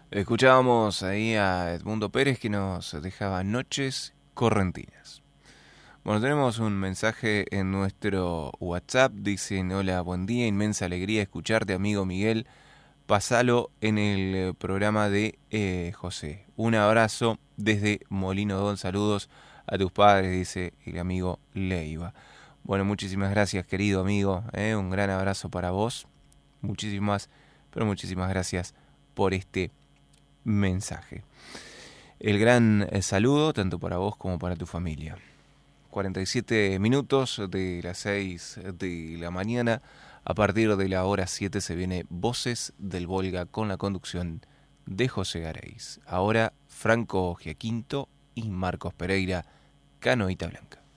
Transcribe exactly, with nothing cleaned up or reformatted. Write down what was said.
Escuchábamos ahí a Edmundo Pérez que nos dejaba Noches Correntinas. Bueno, tenemos un mensaje en nuestro WhatsApp. Dicen, hola, buen día, inmensa alegría escucharte, amigo Miguel. Pasalo en el programa de eh, José. Un abrazo desde Molino Don. Saludos a tus padres, dice el amigo Leiva. Bueno, muchísimas gracias, querido amigo. ¿eh? Un gran abrazo para vos. Muchísimas, pero muchísimas gracias por este mensaje. El gran eh, saludo tanto para vos como para tu familia. cuarenta y siete minutos de las seis de la mañana. A partir de la hora siete se viene Voces del Volga con la conducción de José Gareis. Ahora Franco Giaquinto y Marcos Pereira, Canoita Blanca.